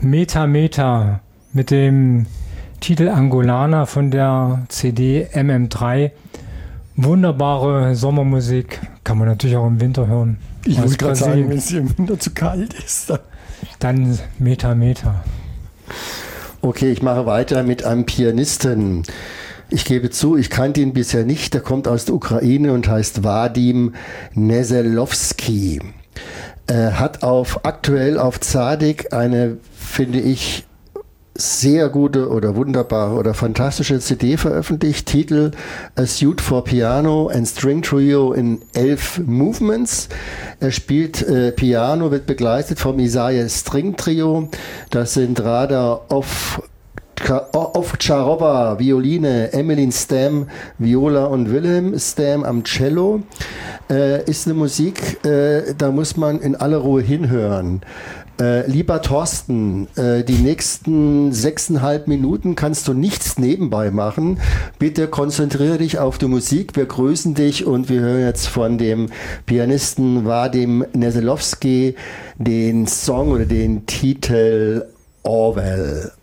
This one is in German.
Meta Meta mit dem Titel Angolana von der CD MM3. Wunderbare Sommermusik, kann man natürlich auch im Winter hören. Ich muss gerade sagen, wenn es hier im Winter zu kalt ist. Dann Meta Meta. Okay, ich mache weiter mit einem Pianisten. Ich gebe zu, ich kannte ihn bisher nicht. Der kommt aus der Ukraine und heißt Wadim Neselowski. Hat aktuell auf Tzadik eine, finde ich, sehr gute oder wunderbare oder fantastische CD veröffentlicht. Titel A Suite for Piano and String Trio in 11 Movements. Er spielt Piano, wird begleitet vom Isaiah String Trio. Das sind Rada Ovtcharova, Violine, Emmeline Stam, Viola und Wilhelm Stam am Cello. Ist eine Musik, da muss man in aller Ruhe hinhören. Lieber Thorsten, die nächsten 6,5 Minuten kannst du nichts nebenbei machen. Bitte konzentriere dich auf die Musik. Wir grüßen dich und wir hören jetzt von dem Pianisten Wadim Neselowski den Song oder den Titel Orwell.